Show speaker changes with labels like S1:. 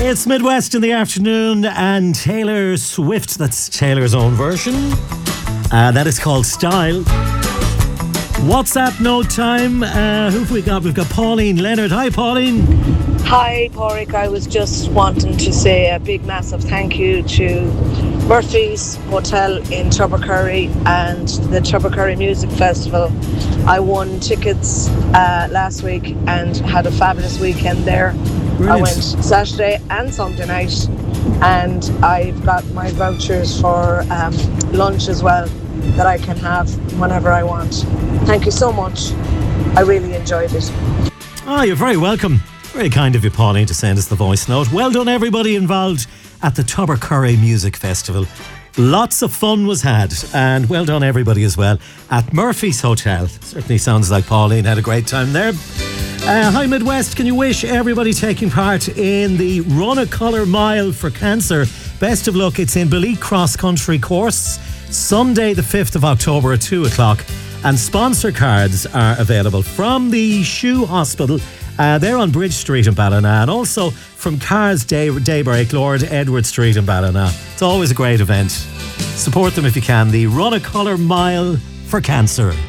S1: It's Midwest in the afternoon, and Taylor Swift, that's Taylor's own version. That is called Style. WhatsApp note time. Who have we got? We've got Pauline Leonard. Hi, Pauline.
S2: Hi, Porrick. I was just wanting to say a big, massive thank you to Murphy's Hotel in Tubbercurry and the Tubbercurry Music Festival. I won tickets last week and had a fabulous weekend there.
S1: Brilliant.
S2: I went Saturday and Sunday night, and I've got my vouchers for lunch as well that I can have whenever I want. Thank you so much. I really enjoyed it.
S1: Oh, you're very welcome. Very kind of you, Pauline, to send us the voice note. Well done, everybody involved at the Tubbercurry Music Festival. Lots of fun was had, and well done, everybody, as well at Murphy's Hotel. Certainly sounds like Pauline had a great time there. Hi, Midwest. Can you wish everybody taking part in the Run a Colour Mile for Cancer? Best of luck. It's in Belize Cross Country Course, Sunday the 5th of October at 2 o'clock. And sponsor cards are available from the Shoe Hospital. They're on Bridge Street in Ballina, and also from Cars Daybreak, Lord Edward Street in Ballina. It's always a great event. Support them if you can. The Run a Colour Mile for Cancer.